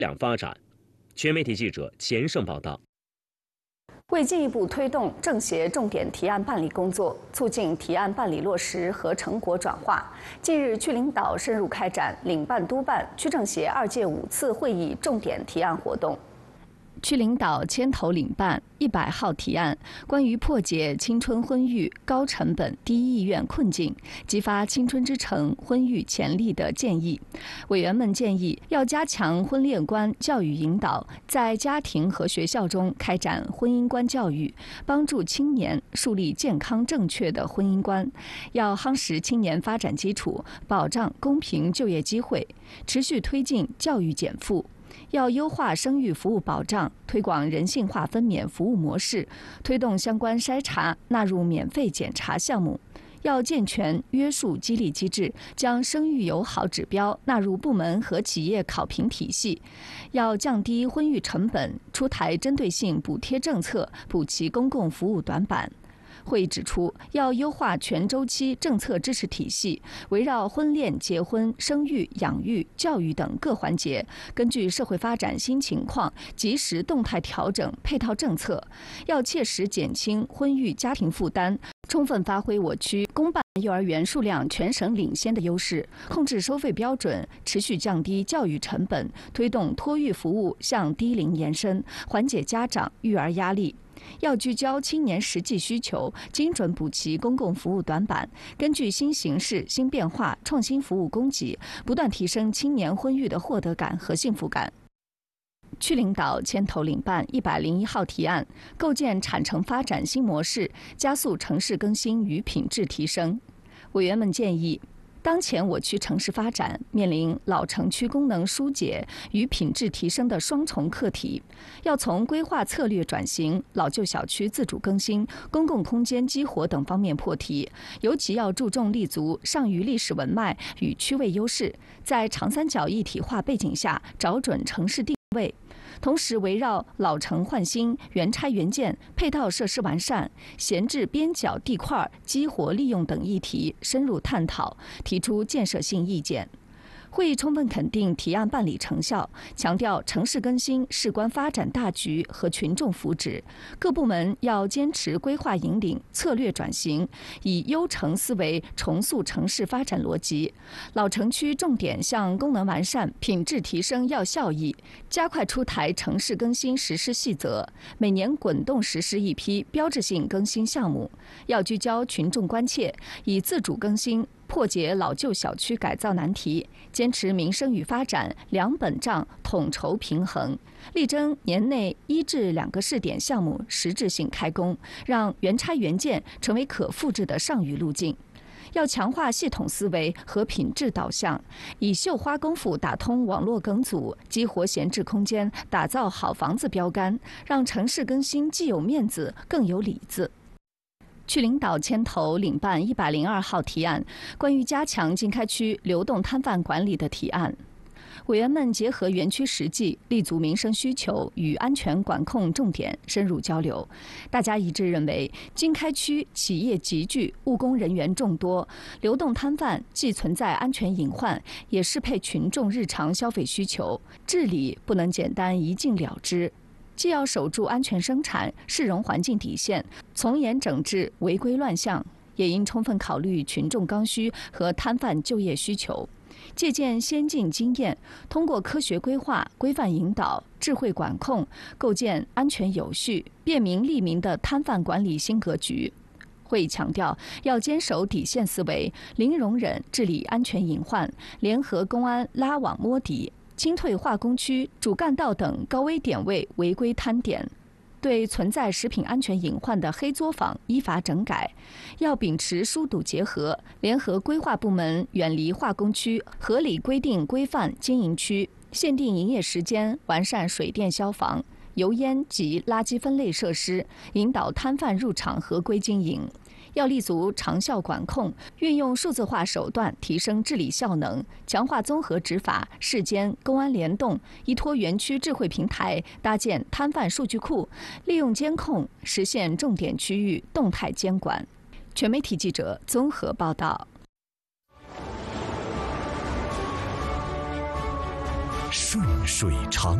良发展。全媒体记者钱胜报道。 为进一步推动政协重点提案办理工作，促进提案办理落实和成果转化，近日去领导深入开展领办督办区政协2届5次会议重点提案活动。区领导牵头领办100号提案，关于破解青春婚育高成本低意愿困境，激发青春之城婚育潜力的建议。委员们建议要加强婚恋观教育引导，在家庭和学校中开展婚姻观教育，帮助青年树立健康正确的婚姻观。要夯实青年发展基础，保障公平就业机会，持续推进教育减负。要优化生育服务保障，推广人性化分娩服务模式，推动相关筛查纳入免费检查项目。要健全约束激励机制，将生育友好指标纳入部门和企业考评体系。要降低婚育成本，出台针对性补贴政策，补齐公共服务短板。会议指出，要优化全周期政策支持体系，围绕婚恋、结婚、生育、养育、教育等各环节，根据社会发展新情况，及时动态调整配套政策，要切实减轻婚育家庭负担，充分发挥我区公办幼儿园数量全省领先的优势，控制收费标准，持续降低教育成本，推动托育服务向低龄延伸，缓解家长育儿压力。要聚焦青年实际需求，精准补齐公共服务短板，根据新形势、新变化，创新服务供给，不断提升青年婚育的获得感和幸福感。区领导牵头领办101号提案，构建产城发展新模式，加速城市更新与品质提升。委员们建议，当前我区城市发展面临老城区功能疏解与品质提升的双重课题，要从规划策略转型、老旧小区自主更新、公共空间激活等方面破题，尤其要注重立足上虞历史文脉与区位优势，在长三角一体化背景下找准城市定位。同时，围绕老城换新、原拆原建、配套设施完善、闲置边角地块激活利用等议题深入探讨，提出建设性意见。会议充分肯定提案办理成效，强调城市更新事关发展大局和群众福祉，各部门要坚持规划引领、策略转型，以优城思维重塑城市发展逻辑。老城区重点向功能完善、品质提升要效益，加快出台城市更新实施细则，每年滚动实施一批标志性更新项目，要聚焦群众关切，以自主更新破解老旧小区改造难题，坚持民生与发展两本账统筹平衡，力争年内1至2个试点项目实质性开工，让原拆原建成为可复制的上虞路径。要强化系统思维和品质导向，以绣花功夫打通网络梗阻，激活闲置空间，打造好房子标杆，让城市更新既有面子更有里子。区领导牵头领办102号提案，关于加强经开区流动摊贩管理的提案。委员们结合园区实际，立足民生需求与安全管控重点深入交流。大家一致认为，经开区企业集聚，务工人员众多，流动摊贩既存在安全隐患，也适配群众日常消费需求。治理不能简单一禁了之，既要守住安全生产、市容环境底线，从严整治违规乱象，也应充分考虑群众刚需和摊贩就业需求。借鉴先进经验，通过科学规划、规范引导、智慧管控，构建安全有序、便民利民的摊贩管理新格局。会议强调，要坚守底线思维，零容忍治理安全隐患，联合公安拉网摸底，清退化工区、主干道等高危点位违规摊点。对存在食品安全隐患的黑作坊依法整改，要秉持疏堵结合，联合规划部门远离化工区，合理规定规范经营区，限定营业时间，完善水电消防、油烟及垃圾分类设施，引导摊贩入场合规经营。要立足长效管控，运用数字化手段提升治理效能，强化综合执法、市监、公安联动，依托园区智慧平台，搭建摊贩数据库，利用监控实现重点区域动态监管。全媒体记者综合报道。 瞬水长